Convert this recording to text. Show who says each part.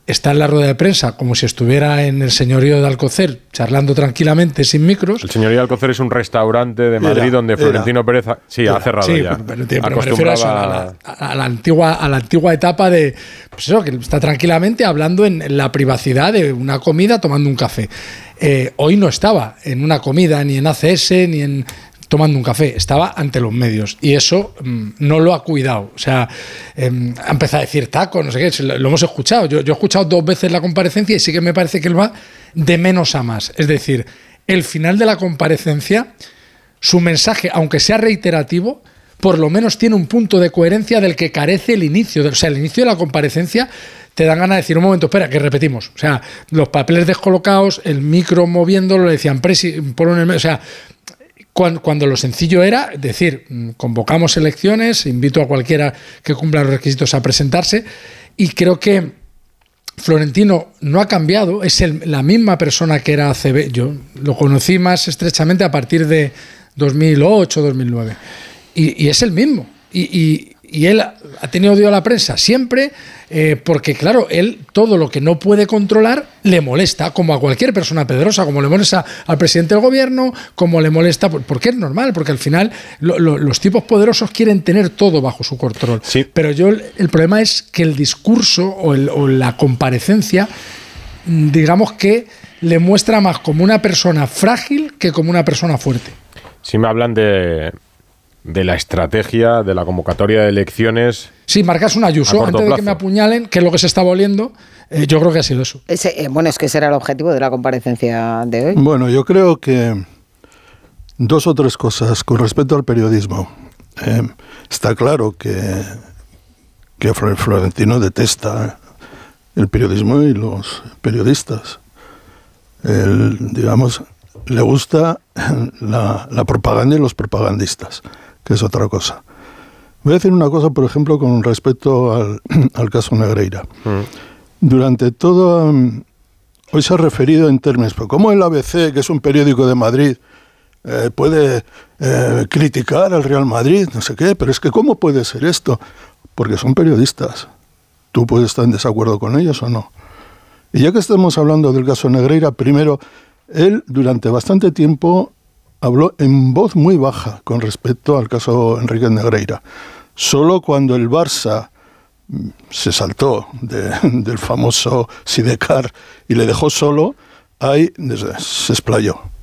Speaker 1: está en la rueda de prensa como si estuviera en el señorío de Alcocer, charlando tranquilamente, sin micros.
Speaker 2: El señorío de Alcocer es un restaurante de Madrid donde Florentino Pérez ha cerrado ya.
Speaker 1: Pero me refiero a eso, a la antigua etapa de, pues eso, que está tranquilamente hablando en la privacidad de una comida, tomando un café. Hoy no estaba en una comida, ni en ACS, ni en tomando un café, estaba ante los medios y eso no lo ha cuidado. O sea, ha empezado a decir tacos, no sé qué, lo hemos escuchado. Yo he escuchado 2 veces la comparecencia y sí que me parece que él va de menos a más. Es decir, el final de la comparecencia, su mensaje, aunque sea reiterativo, por lo menos tiene un punto de coherencia del que carece el inicio. O sea, el inicio de la comparecencia te dan ganas de decir, un momento, espera, que repetimos. O sea, los papeles descolocados, el micro moviéndolo, le decían, ponlo en el medio. O sea, cuando lo sencillo era decir, convocamos elecciones, invito a cualquiera que cumpla los requisitos a presentarse, y creo que Florentino no ha cambiado, es la misma persona que era ACB. Yo lo conocí más estrechamente a partir de 2008, 2009, y es el mismo. Y él ha tenido odio a la prensa siempre, porque claro, él todo lo que no puede controlar le molesta, como a cualquier persona poderosa, como le molesta al presidente del gobierno, como le molesta, porque es normal, porque al final los tipos poderosos quieren tener todo bajo su control.
Speaker 2: Sí.
Speaker 1: Pero el problema es que el discurso o la comparecencia, digamos que le muestra más como una persona frágil que como una persona fuerte.
Speaker 2: Sí, me hablan de la estrategia, de la convocatoria de elecciones.
Speaker 1: Sí, marcas un Ayuso antes de que me apuñalen, que es lo que se está volviendo. Yo creo que ha sido eso.
Speaker 3: Bueno, es que ese era el objetivo de la comparecencia de hoy.
Speaker 4: Bueno, yo creo que 2 o 3 cosas con respecto al periodismo. Está claro que Florentino detesta el periodismo y los periodistas. Digamos, le gusta la propaganda y los propagandistas, que es otra cosa. Voy a decir una cosa, por ejemplo, con respecto al caso Negreira. Durante todo... Hoy se ha referido en términos, pero ¿cómo el ABC, que es un periódico de Madrid, puede criticar al Real Madrid? No sé qué, pero es que ¿cómo puede ser esto? Porque son periodistas. Tú puedes estar en desacuerdo con ellos o no. Y ya que estamos hablando del caso Negreira, primero, él durante bastante tiempo habló en voz muy baja con respecto al caso Enrique Negreira. Solo cuando el Barça se saltó del famoso Sidecar y le dejó solo, ahí se explayó.